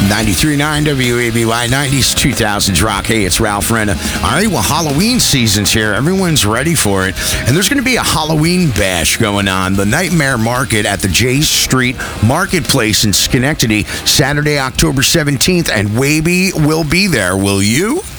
93.9 WABY, 90s, 2000s rock. Hey, it's Ralph Renna. All right, well, Halloween season's here. Everyone's ready for it. And there's going to be a Halloween bash going on. The Nightmare Market at the J Street Marketplace in Schenectady, Saturday, October 17th. And Waby will be there. Will you?